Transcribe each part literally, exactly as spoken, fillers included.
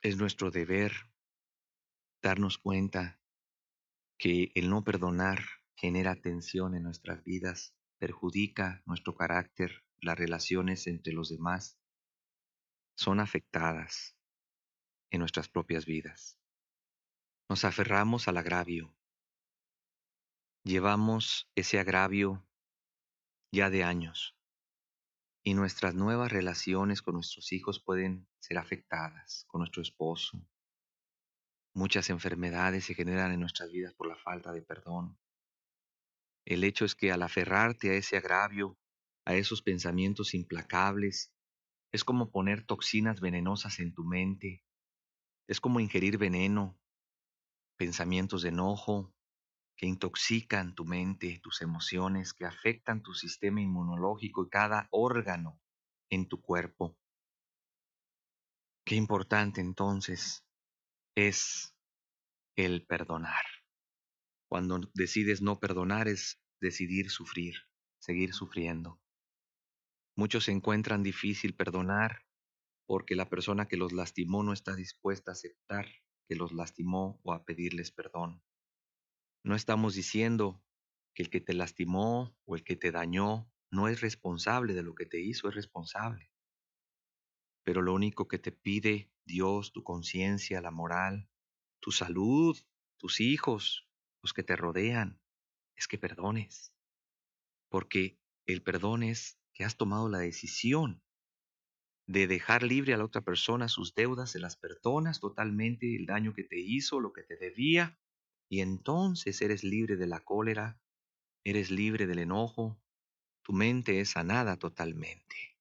Es nuestro deber darnos cuenta que el no perdonar genera tensión en nuestras vidas, perjudica nuestro carácter, las relaciones entre los demás son afectadas en nuestras propias vidas. Nos aferramos al agravio, llevamos ese agravio ya de años y nuestras nuevas relaciones con nuestros hijos pueden ser afectadas, con nuestro esposo. Muchas enfermedades se generan en nuestras vidas por la falta de perdón. El hecho es que al aferrarte a ese agravio, a esos pensamientos implacables, es como poner toxinas venenosas en tu mente, es como ingerir veneno, pensamientos de enojo que intoxican tu mente, tus emociones, que afectan tu sistema inmunológico y cada órgano en tu cuerpo. Qué importante entonces es el perdonar. Cuando decides no perdonar es decidir sufrir, seguir sufriendo. Muchos encuentran difícil perdonar porque la persona que los lastimó no está dispuesta a aceptar que los lastimó o a pedirles perdón. No estamos diciendo que el que te lastimó o el que te dañó no es responsable de lo que te hizo, es responsable. Pero lo único que te pide Dios, tu conciencia, la moral, tu salud, tus hijos, los que te rodean, es que perdones. Porque el perdón es que has tomado la decisión de dejar libre a la otra persona sus deudas, se las perdonas totalmente, el daño que te hizo, lo que te debía, y entonces eres libre de la cólera, eres libre del enojo, tu mente es sanada totalmente.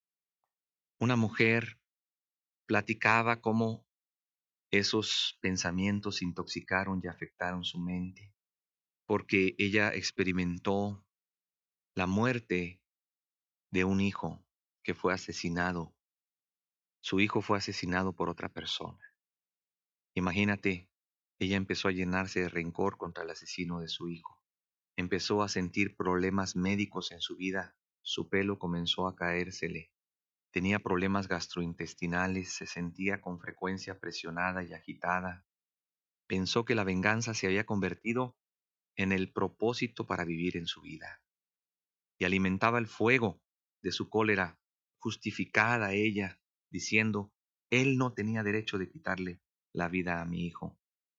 Una mujer platicaba cómo esos pensamientos intoxicaron y afectaron su mente, porque ella experimentó la muerte de un hijo que fue asesinado. Su hijo fue asesinado por otra persona. Imagínate, ella empezó a llenarse de rencor contra el asesino de su hijo. Empezó a sentir problemas médicos en su vida. Su pelo comenzó a caérsele. Tenía problemas gastrointestinales, se sentía con frecuencia presionada y agitada. Pensó que la venganza se había convertido en el propósito para vivir en su vida. Y alimentaba el fuego de su cólera, justificada ella, diciendo, él no tenía derecho de quitarle la vida a mi hijo.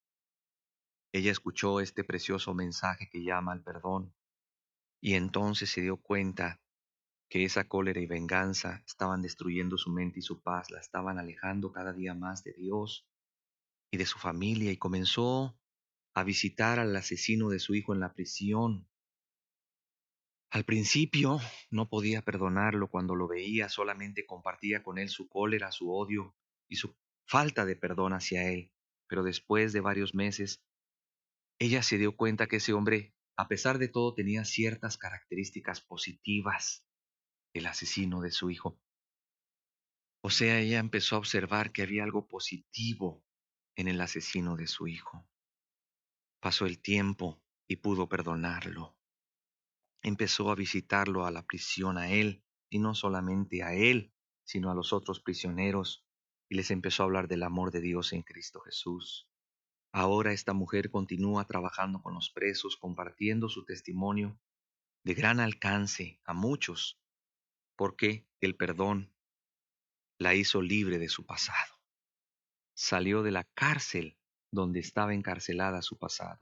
Ella escuchó este precioso mensaje que llama al perdón y entonces se dio cuenta que esa cólera y venganza estaban destruyendo su mente y su paz, la estaban alejando cada día más de Dios y de su familia y comenzó a visitar al asesino de su hijo en la prisión. Al principio no podía perdonarlo cuando lo veía, solamente compartía con él su cólera, su odio y su falta de perdón hacia él. Pero después de varios meses, ella se dio cuenta que ese hombre, a pesar de todo, tenía ciertas características positivas, el asesino de su hijo. O sea, ella empezó a observar que había algo positivo en el asesino de su hijo. Pasó el tiempo y pudo perdonarlo. Empezó a visitarlo a la prisión a él, y no solamente a él, sino a los otros prisioneros, y les empezó a hablar del amor de Dios en Cristo Jesús. Ahora esta mujer continúa trabajando con los presos, compartiendo su testimonio de gran alcance a muchos, porque el perdón la hizo libre de su pasado. Salió de la cárcel donde estaba encarcelada su pasado.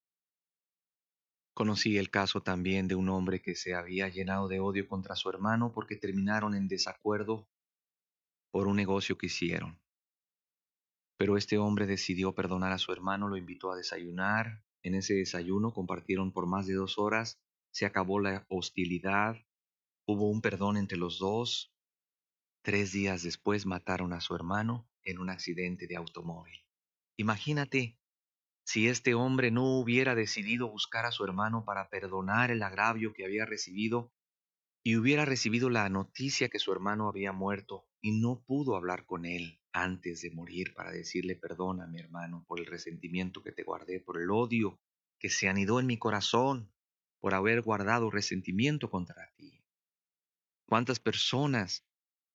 Conocí el caso también de un hombre que se había llenado de odio contra su hermano porque terminaron en desacuerdo por un negocio que hicieron. Pero este hombre decidió perdonar a su hermano, lo invitó a desayunar. En ese desayuno compartieron por más de dos horas, se acabó la hostilidad, hubo un perdón entre los dos. Tres días después mataron a su hermano en un accidente de automóvil. Imagínate si este hombre no hubiera decidido buscar a su hermano para perdonar el agravio que había recibido y hubiera recibido la noticia que su hermano había muerto y no pudo hablar con él antes de morir para decirle perdona, mi hermano, por el resentimiento que te guardé, por el odio que se anidó en mi corazón, por haber guardado resentimiento contra ti. ¿Cuántas personas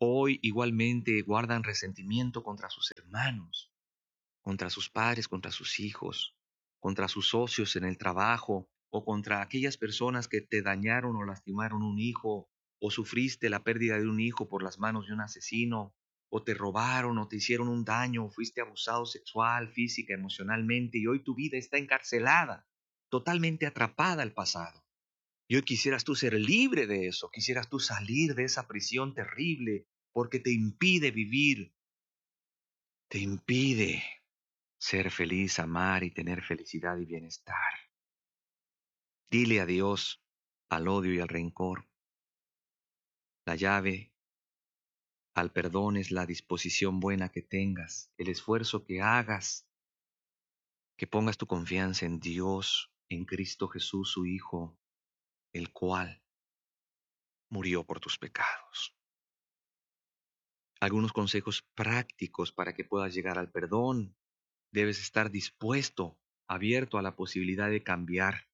hoy igualmente guardan resentimiento contra sus hermanos, contra sus padres, contra sus hijos, contra sus socios en el trabajo o contra aquellas personas que te dañaron o lastimaron un hijo o sufriste la pérdida de un hijo por las manos de un asesino o te robaron o te hicieron un daño o fuiste abusado sexual, física, emocionalmente y hoy tu vida está encarcelada, totalmente atrapada al pasado. Y hoy quisieras tú ser libre de eso, quisieras tú salir de esa prisión terrible porque te impide vivir, te impide ser feliz, amar y tener felicidad y bienestar. Dile adiós al odio y al rencor. La llave al perdón es la disposición buena que tengas, el esfuerzo que hagas, que pongas tu confianza en Dios, en Cristo Jesús, su Hijo, el cual murió por tus pecados. Algunos consejos prácticos para que puedas llegar al perdón. Debes estar dispuesto, abierto a la posibilidad de cambiar.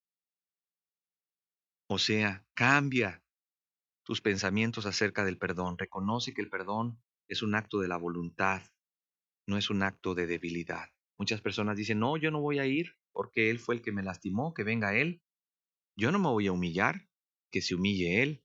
O sea, cambia tus pensamientos acerca del perdón. Reconoce que el perdón es un acto de la voluntad, no es un acto de debilidad. Muchas personas dicen, no, yo no voy a ir porque él fue el que me lastimó, que venga él. Yo no me voy a humillar, que se humille él.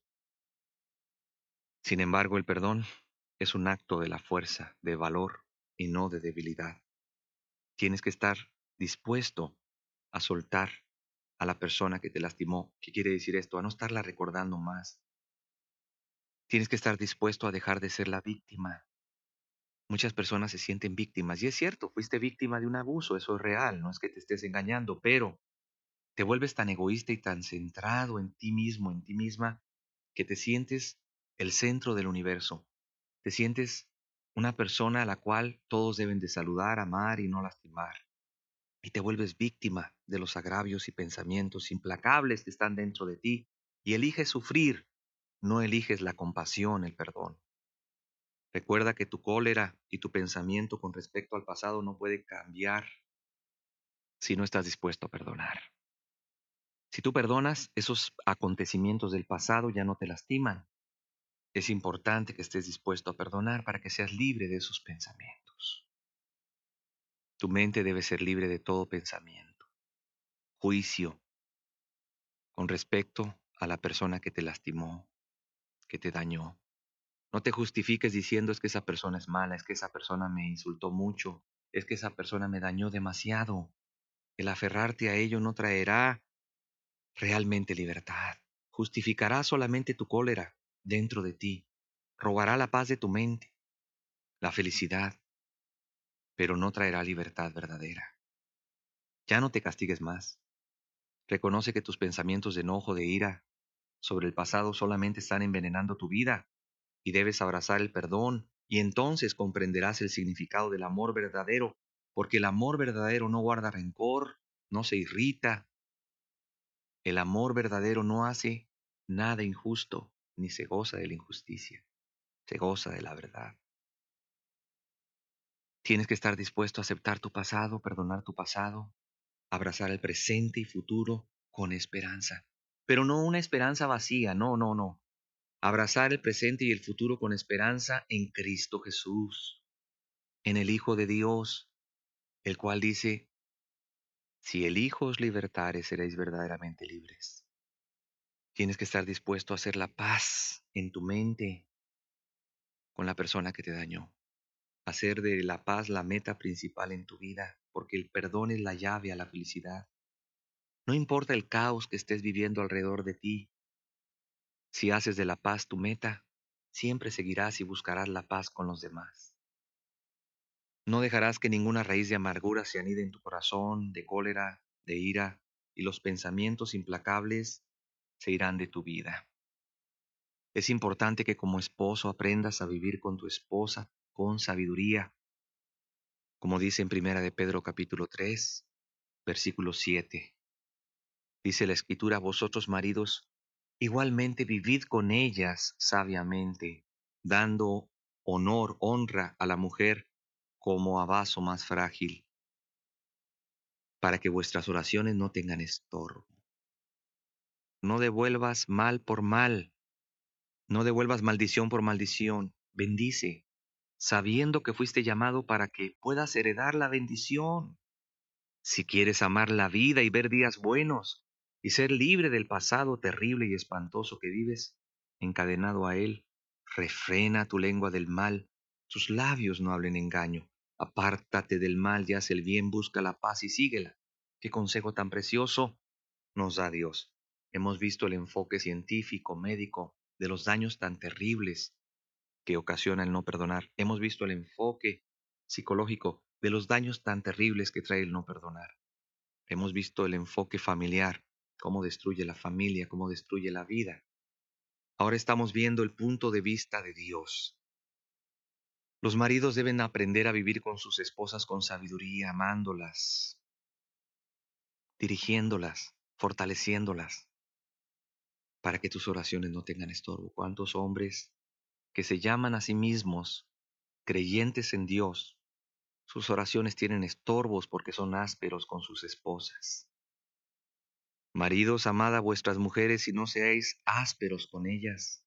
Sin embargo, el perdón es un acto de la fuerza, de valor y no de debilidad. Tienes que estar dispuesto a soltar a la persona que te lastimó. ¿Qué quiere decir esto? A no estarla recordando más. Tienes que estar dispuesto a dejar de ser la víctima. Muchas personas se sienten víctimas y es cierto, fuiste víctima de un abuso, eso es real, no es que te estés engañando, pero te vuelves tan egoísta y tan centrado en ti mismo, en ti misma, que te sientes el centro del universo. Te sientes una persona a la cual todos deben de saludar, amar y no lastimar. Y te vuelves víctima de los agravios y pensamientos implacables que están dentro de ti y eliges sufrir, no eliges la compasión, el perdón. Recuerda que tu cólera y tu pensamiento con respecto al pasado no puede cambiar si no estás dispuesto a perdonar. Si tú perdonas, esos acontecimientos del pasado ya no te lastiman. Es importante que estés dispuesto a perdonar para que seas libre de esos pensamientos. Tu mente debe ser libre de todo pensamiento, juicio con respecto a la persona que te lastimó, que te dañó. No te justifiques diciendo es que esa persona es mala, es que esa persona me insultó mucho, es que esa persona me dañó demasiado. El aferrarte a ello no traerá realmente libertad. Justificará solamente tu cólera dentro de ti. Robará la paz de tu mente, la felicidad, pero no traerá libertad verdadera. Ya no te castigues más. Reconoce que tus pensamientos de enojo, de ira sobre el pasado solamente están envenenando tu vida y debes abrazar el perdón y entonces comprenderás el significado del amor verdadero, porque el amor verdadero no guarda rencor, no se irrita. El amor verdadero no hace nada injusto, ni se goza de la injusticia, se goza de la verdad. Tienes que estar dispuesto a aceptar tu pasado, perdonar tu pasado, abrazar el presente y futuro con esperanza. Pero no una esperanza vacía, no, no, no. Abrazar el presente y el futuro con esperanza en Cristo Jesús, en el Hijo de Dios, el cual dice, si el Hijo os libertare, seréis verdaderamente libres. Tienes que estar dispuesto a hacer la paz en tu mente con la persona que te dañó. Hacer de la paz la meta principal en tu vida, porque el perdón es la llave a la felicidad. No importa el caos que estés viviendo alrededor de ti, si haces de la paz tu meta, siempre seguirás y buscarás la paz con los demás. No dejarás que ninguna raíz de amargura se anide en tu corazón, de cólera, de ira, y los pensamientos implacables se irán de tu vida. Es importante que como esposo aprendas a vivir con tu esposa con sabiduría, como dice en Primera de Pedro capítulo tres, versículo siete. Dice la Escritura, vosotros maridos, igualmente vivid con ellas sabiamente, dando honor, honra a la mujer como a vaso más frágil, para que vuestras oraciones no tengan estorbo. No devuelvas mal por mal, no devuelvas maldición por maldición. bendice, sabiendo que fuiste llamado para que puedas heredar la bendición. Si quieres amar la vida y ver días buenos y ser libre del pasado terrible y espantoso que vives, encadenado a él, refrena tu lengua del mal, tus labios no hablen engaño. Apártate del mal y haz el bien, busca la paz y síguela. Qué consejo tan precioso nos da Dios. Hemos visto el enfoque científico, médico, de los daños tan terribles que ocasiona el no perdonar. Hemos visto el enfoque psicológico de los daños tan terribles que trae el no perdonar. Hemos visto el enfoque familiar, cómo destruye la familia, cómo destruye la vida. Ahora estamos viendo el punto de vista de Dios. Los maridos deben aprender a vivir con sus esposas con sabiduría, amándolas, dirigiéndolas, fortaleciéndolas, para que tus oraciones no tengan estorbo. ¿Cuántos hombres que se llaman a sí mismos creyentes en Dios, sus oraciones tienen estorbos porque son ásperos con sus esposas? Maridos, amad a vuestras mujeres y no seáis ásperos con ellas.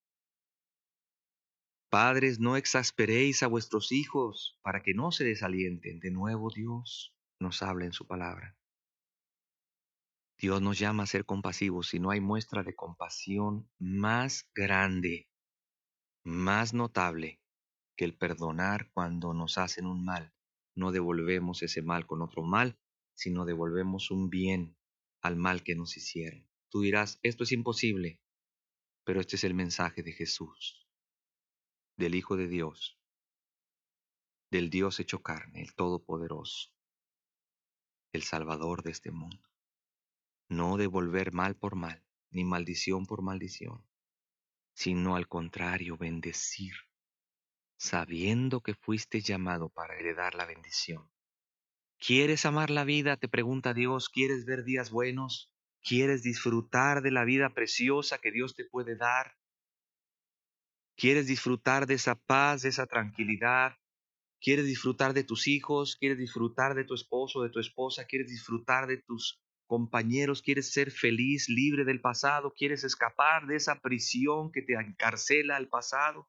Padres, no exasperéis a vuestros hijos para que no se desalienten. De nuevo Dios nos habla en su palabra. Dios nos llama a ser compasivos y no hay muestra de compasión más grande, más notable que el perdonar cuando nos hacen un mal. No devolvemos ese mal con otro mal, sino devolvemos un bien al mal que nos hicieron. Tú dirás, esto es imposible, pero este es el mensaje de Jesús, del Hijo de Dios, del Dios hecho carne, el Todopoderoso, el Salvador de este mundo. No devolver mal por mal, ni maldición por maldición, sino al contrario, bendecir, sabiendo que fuiste llamado para heredar la bendición. ¿Quieres amar la vida? Te pregunta Dios. ¿Quieres ver días buenos? ¿Quieres disfrutar de la vida preciosa que Dios te puede dar? ¿Quieres disfrutar de esa paz, de esa tranquilidad? ¿Quieres disfrutar de tus hijos? ¿Quieres disfrutar de tu esposo, de tu esposa? ¿Quieres disfrutar de tus compañeros? ¿Quieres ser feliz, libre del pasado? ¿Quieres escapar de esa prisión que te encarcela al pasado?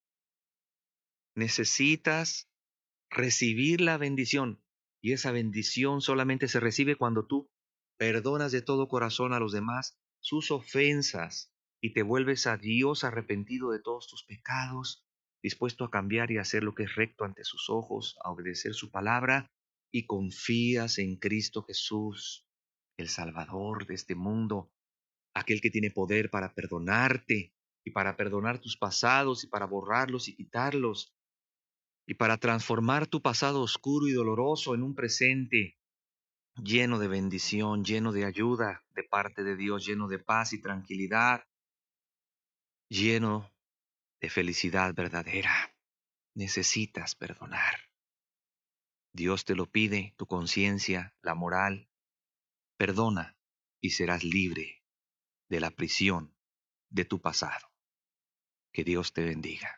Necesitas recibir la bendición. Y esa bendición solamente se recibe cuando tú perdonas de todo corazón a los demás sus ofensas y te vuelves a Dios arrepentido de todos tus pecados, dispuesto a cambiar y hacer lo que es recto ante sus ojos, a obedecer su palabra y confías en Cristo Jesús, el Salvador de este mundo, aquel que tiene poder para perdonarte y para perdonar tus pasados y para borrarlos y quitarlos y para transformar tu pasado oscuro y doloroso en un presente lleno de bendición, lleno de ayuda de parte de Dios, lleno de paz y tranquilidad, lleno de felicidad verdadera. Necesitas perdonar. Dios te lo pide, tu conciencia, la moral. Perdona y serás libre de la prisión de tu pasado. Que Dios te bendiga.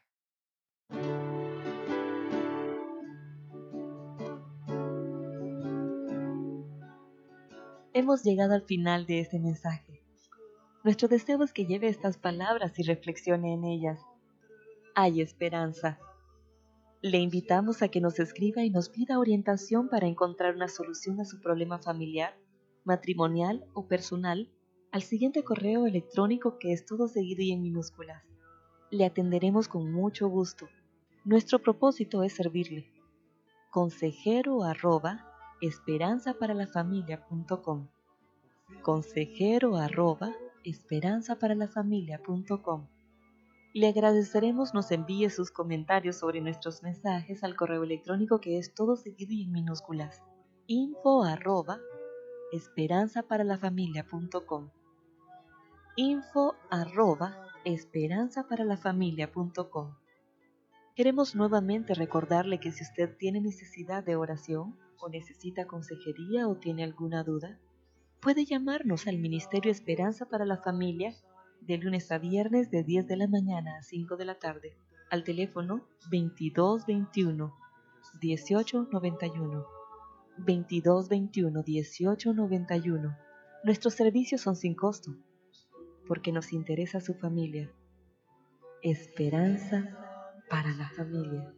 Hemos llegado al final de este mensaje. Nuestro deseo es que lleve estas palabras y reflexione en ellas. Hay esperanza. Le invitamos a que nos escriba y nos pida orientación para encontrar una solución a su problema familiar, matrimonial o personal al siguiente correo electrónico que es todo seguido y en minúsculas. Le atenderemos con mucho gusto. Nuestro propósito es servirle. Consejero arroba esperanzaparalafamilia.com consejero arroba esperanzaparalafamilia.com. Le agradeceremos nos envíe sus comentarios sobre nuestros mensajes al correo electrónico que es todo seguido y en minúsculas. info arroba esperanzaparalafamilia.com info arroba esperanzaparalafamilia.com. Queremos nuevamente recordarle que si usted tiene necesidad de oración o necesita consejería o tiene alguna duda, puede llamarnos al Ministerio Esperanza para la Familia de lunes a viernes de diez de la mañana a cinco de la tarde al teléfono veintidós veintiuno dieciocho noventa y uno. veintidós veintiuno dieciocho noventa y uno. Nuestros servicios son sin costo porque nos interesa su familia. Esperanza para la familia.